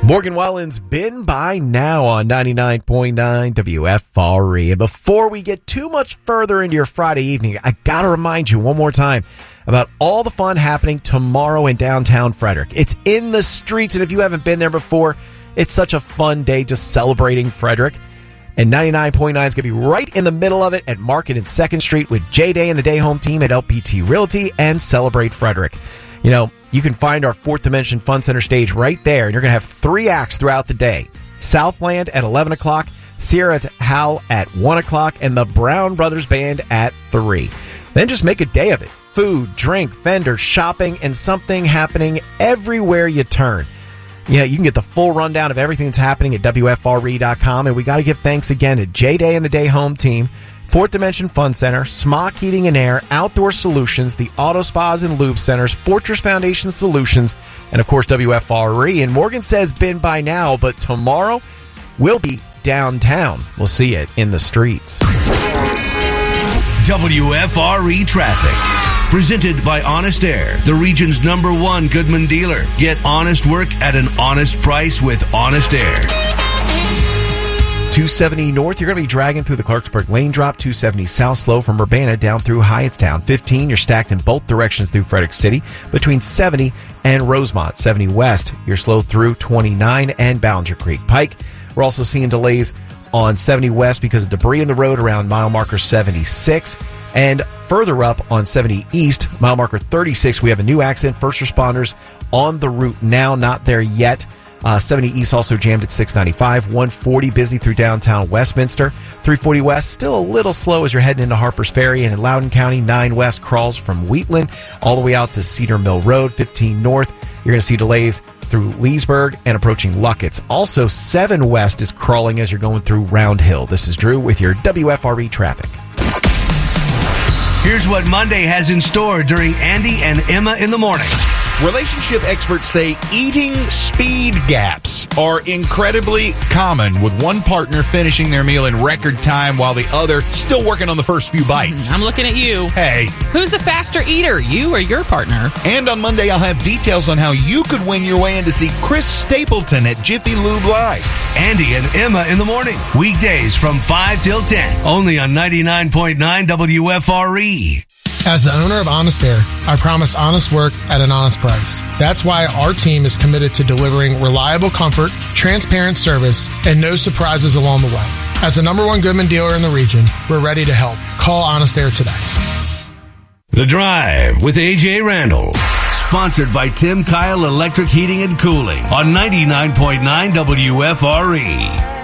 Morgan Wallen's Been By Now on 99.9 WFRE. And before we get too much further into your Friday evening, I got to remind you one more time about all the fun happening tomorrow in downtown Frederick. It's in the streets, and if you haven't been there before, it's such a fun day just celebrating Frederick. And 99.9 is going to be right in the middle of it at Market and 2nd Street with J-Day and the Day Home team at LPT Realty and Celebrate Frederick. You know, you can find our Fourth Dimension Fun Center stage right there, and you're going to have 3 acts throughout the day. Southland at 11 o'clock, Sierra Hal at 1 o'clock, and the Brown Brothers Band at 3. Then just make a day of it. Food, drink, vendors, shopping, and something happening everywhere you turn. Yeah, you can get the full rundown of everything that's happening at WFRE.com, and we got to give thanks again to J-Day and the Day Home team, Fourth Dimension Fun Center, Smock Heating and Air, Outdoor Solutions, the Auto Spas and Lube Centers, Fortress Foundation Solutions, and of course WFRE. And Morgan says Been By Now, but tomorrow we'll be downtown. We'll see it in the streets. WFRE Traffic. Presented by Honest Air, the region's #1 Goodman dealer. Get honest work at an honest price with Honest Air. 270 north, you're going to be dragging through the Clarksburg lane drop. 270 south, slow from Urbana down through Hyattstown. 15, you're stacked in both directions through Frederick City between 70 and Rosemont. 70 west, you're slow through 29 and Ballinger Creek Pike. We're also seeing delays on 70 west because of debris in the road around mile marker 76. And further up on 70 east, mile marker 36, we have a new accident. First responders on the route now, not there yet. 70 east also jammed at 695. 140 busy through downtown Westminster. 340 west still a little slow as you're heading into Harpers Ferry. And in Loudoun County, 9 west crawls from Wheatland all the way out to Cedar Mill Road. 15 north, you're going to see delays through Leesburg and approaching Luckett's. Also, 7 west is crawling as you're going through Round Hill. This is Drew with your WFRE traffic. Here's what Monday has in store during Andy and Emma in the morning. Relationship experts say eating speed gaps are incredibly common, with one partner finishing their meal in record time while the other still working on the first few bites. I'm looking at you. Hey. Who's the faster eater, you or your partner? And on Monday, I'll have details on how you could win your way in to see Chris Stapleton at Jiffy Lube Live. Andy and Emma in the morning. Weekdays from 5 till 10. Only on 99.9 WFRE. As the owner of Honest Air, I promise honest work at an honest price. That's why our team is committed to delivering reliable comfort, transparent service, and no surprises along the way. As the #1 Goodman dealer in the region, we're ready to help. Call Honest Air today. The Drive with A.J. Randall. Sponsored by Tim Kyle Electric Heating and Cooling on 99.9 WFRE.